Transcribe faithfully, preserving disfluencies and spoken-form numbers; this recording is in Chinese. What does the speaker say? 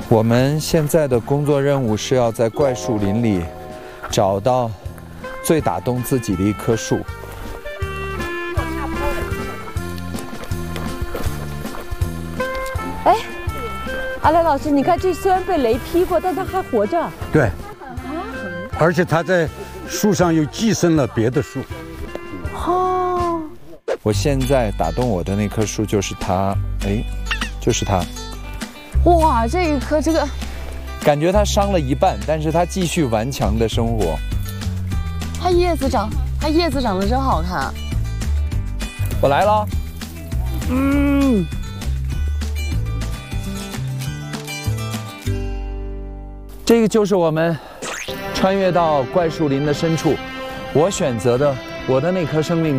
我们现在的工作任务是要在怪树林里找到最打动自己的一棵树。 哎，阿来老师，你看这虽然被雷劈过，但它还活着。 对，而且它在树上又寄生了别的树。 哦， 我现在打动我的那棵树就是它，哎，就是它。 哇，这一棵这个， 感觉它伤了一半，但是它继续顽强的生活。 它叶子长，它叶子长得真好看。 我来了。 嗯。 这个就是我们穿越到怪树林的深处，我选择的我的那棵生命